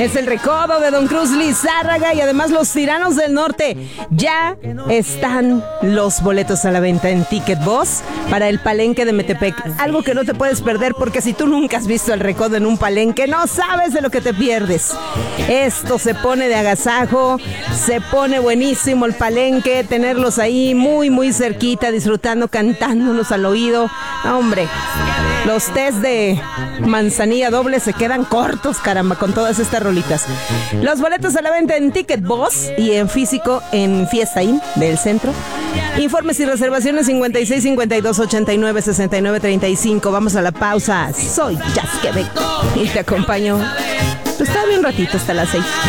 Es el recodo de Don Cruz Lizárraga y además los Tiranos del Norte. Ya están los boletos a la venta en Ticket Boss para el palenque de Metepec. Algo que no te puedes perder porque si tú nunca has visto el recodo en un palenque, no sabes de lo que te pierdes. Esto se pone de agasajo, se pone buenísimo el palenque, tenerlos ahí muy muy cerquita, disfrutando, cantándonos al oído. No, hombre, los test de manzanilla doble se quedan cortos, caramba, con todas estas rolitas. Los boletos a la venta en Ticket Boss y en físico en Fiesta Inn del centro. Informes y reservaciones 56 52 89 69 35. Vamos a la pausa. Soy Jazz Quebec y te acompaño. Pues está bien ratito hasta las 6.